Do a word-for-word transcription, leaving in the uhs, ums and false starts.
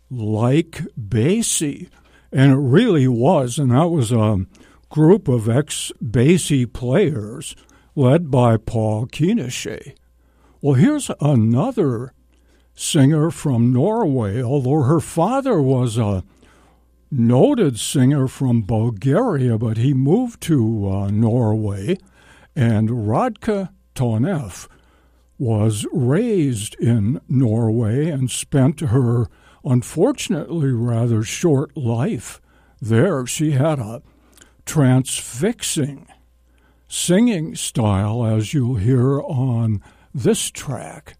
like Basie. And it really was, and that was a group of ex-Basie players led by Paul Keenesche. Well, here's another singer from Norway, although her father was a noted singer from Bulgaria, but he moved to uh, Norway, and Radka Tonev was raised in Norway and spent her, unfortunately, rather short life there. She had a transfixing singing style, as you'll hear on this track.